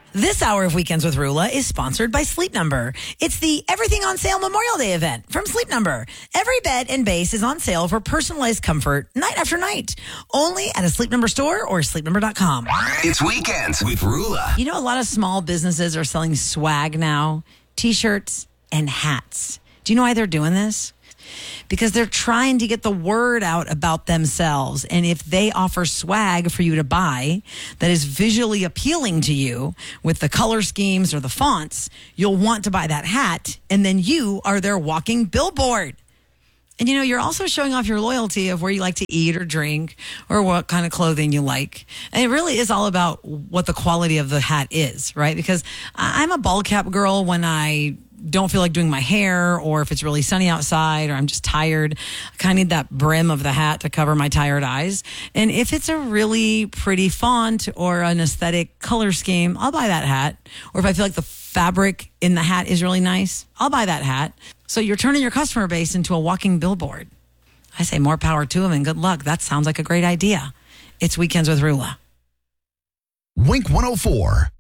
This hour of Weekends with Rula is sponsored by Sleep Number. It's the Everything on Sale Memorial Day event from Sleep Number. Every bed and base is on sale for personalized comfort night after night. Only at a Sleep Number store or sleepnumber.com. It's Weekends with Rula. You know, a lot of small businesses are selling swag now, t-shirts and hats. Do you know why they're doing this? Because they're trying to get the word out about themselves. And if they offer swag for you to buy that is visually appealing to you with the color schemes or the fonts, you'll want to buy that hat. And then you are their walking billboard. And, you know, you're also showing off your loyalty of where you like to eat or drink or what kind of clothing you like. And it really is all about what the quality of the hat is, right? Because I'm a ball cap girl when I don't feel like doing my hair, or if it's really sunny outside, or I'm just tired. I kind of need that brim of the hat to cover my tired eyes. And if it's a really pretty font or an aesthetic color scheme, I'll buy that hat. Or if I feel like the fabric in the hat is really nice, I'll buy that hat. So you're turning your customer base into a walking billboard. I say more power to them and good luck. That sounds like a great idea. It's Weekends with Rula. Wink 104.